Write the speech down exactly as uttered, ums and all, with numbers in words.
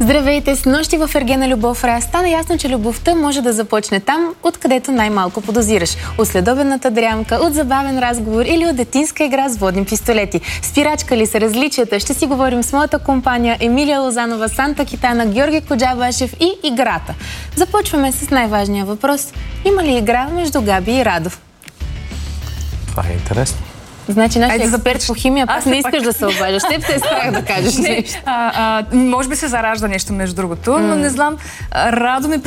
Здравейте! С нощи в Ергена любов рая стана ясно, че любовта може да започне там, откъдето най-малко подозираш. От следобедната дрямка, от забавен разговор или от детинска игра с водни пистолети. Спирачка ли са различията? Ще си говорим с моята компания Емилия Лозанова, Санта Китана, Георги Коджабашев и играта. Започваме с най-важния въпрос. Има ли игра между Габи и Радо? Това е интересно. Значи нашия Айде, експерт започ... по химия, пак не искаш пак... да се обаждаш. Теб те е страх да кажеш не, нещо. а, а, може би се заражда нещо между другото, mm. но не знам. Радо ми